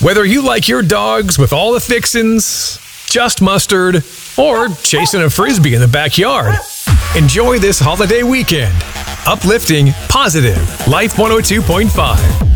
Whether you like your dogs with all the fixins', just mustard, or chasing a frisbee in the backyard, enjoy this holiday weekend. Uplifting, positive, Life 102.5.